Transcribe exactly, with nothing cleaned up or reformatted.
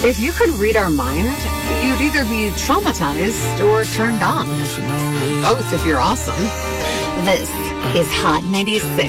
If you could read our mind, you'd either be traumatized or turned on. Both if you're awesome. This is Hot ninety-six.